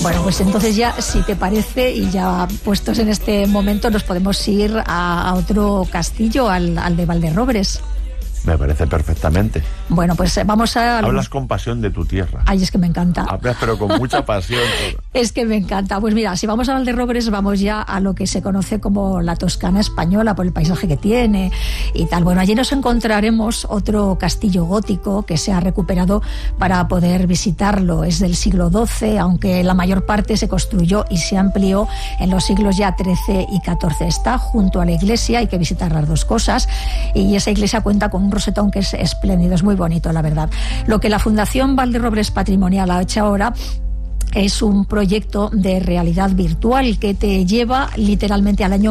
Bueno, pues entonces ya, si te parece, y ya puestos en este momento, nos podemos ir a otro castillo, al de Valderrobres. Me parece perfectamente. Bueno, pues vamos a... Hablas con pasión de tu tierra. Ay, es que me encanta. Hablas, pero con mucha pasión. Es que me encanta. Pues mira, si vamos a Valderrobres, vamos ya a lo que se conoce como la Toscana española, por el paisaje que tiene y tal. Bueno, allí nos encontraremos otro castillo gótico que se ha recuperado para poder visitarlo. Es del siglo XII, aunque la mayor parte se construyó y se amplió en los siglos ya XIII y XIV. Está junto a la iglesia, hay que visitar las dos cosas, y esa iglesia cuenta con un rosetón que es espléndido, es muy bonito, la verdad. Lo que la Fundación Valderrobres Patrimonial ha hecho ahora es un proyecto de realidad virtual que te lleva literalmente al año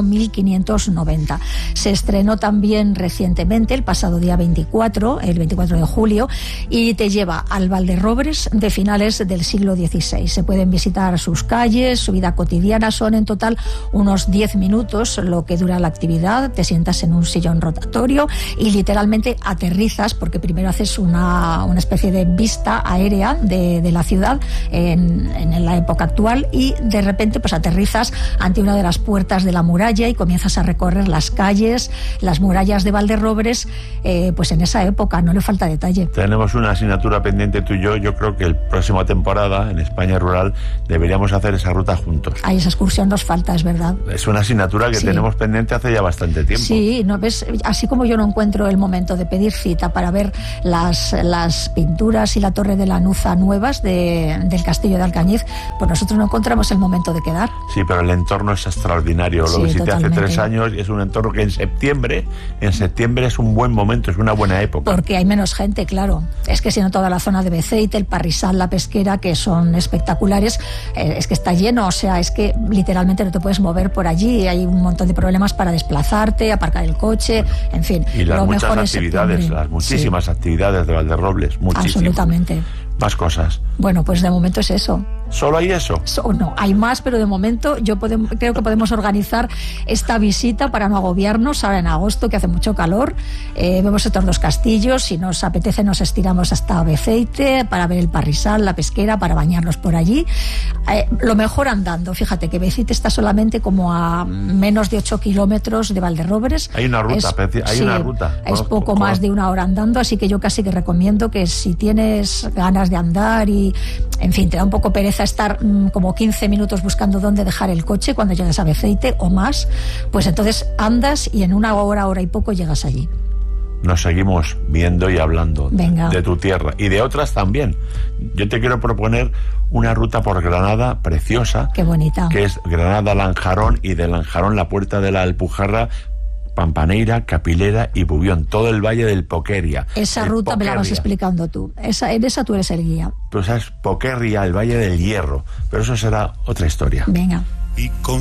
1590. Se estrenó también recientemente, el pasado día 24, el 24 de julio, y te lleva al Valderrobres de finales del siglo XVI. Se pueden visitar sus calles, su vida cotidiana. Son en total unos 10 minutos lo que dura la actividad. Te sientas en un sillón rotatorio y literalmente aterrizas, porque primero haces una especie de vista aérea de la ciudad en la época actual, y de repente pues aterrizas ante una de las puertas de la muralla y comienzas a recorrer las calles, las murallas de Valderrobres, pues en esa época. No le falta detalle. Tenemos una asignatura pendiente tú y yo creo que la próxima temporada en España Rural deberíamos hacer esa ruta juntos. Ay, esa excursión nos falta, es verdad. Es una asignatura que tenemos pendiente hace ya bastante tiempo. Sí, ¿no ves? Así como yo no encuentro el momento de pedir cita para ver las pinturas y la Torre de la Nuza nuevas del Castillo de Alcañiz, pues nosotros no encontramos el momento de quedar. Sí, pero el entorno es extraordinario. Lo visité totalmente. hace 3 años y es un entorno que en septiembre es un buen momento, es una buena época. Porque hay menos gente, claro. Es que si no, toda la zona de Beceite, el Parrisal, la Pesquera, que son espectaculares, es que está lleno. O sea, es que literalmente no te puedes mover por allí. Hay un montón de problemas para desplazarte, aparcar el coche, en fin. Y las lo muchas mejor actividades, las muchísimas actividades de Valderrobres, muchísimas. Absolutamente. Más cosas. Bueno, pues de momento es eso. ¿Solo hay eso? No, hay más, pero de momento creo que podemos organizar esta visita para no agobiarnos ahora en agosto, que hace mucho calor. Vemos estos 2 castillos. Si nos apetece, nos estiramos hasta Beceite para ver el Parrisal, la Pesquera, para bañarnos por allí. Lo mejor andando. Fíjate que Beceite está solamente como a menos de 8 kilómetros de Valderrobres. Hay una ruta, una ruta. Es poco más de 1 hora andando, así que yo casi que recomiendo que si tienes ganas de andar y, en fin, te da un poco pereza estar como 15 minutos buscando dónde dejar el coche cuando llegas a Beceite o más, pues entonces andas y en 1 hora, hora y poco llegas allí. Nos seguimos viendo y hablando de tu tierra y de otras también. Yo te quiero proponer una ruta por Granada preciosa. Qué bonita. Que es Granada-Lanjarón, y de Lanjarón la Puerta de la Alpujarra, Pampaneira, Capilera y Bubión, todo el valle del Poqueria. Esa ruta me la vas explicando tú. En esa tú eres el guía. Pues es Poqueria, el Valle del Hierro, pero eso será otra historia. Venga. Y con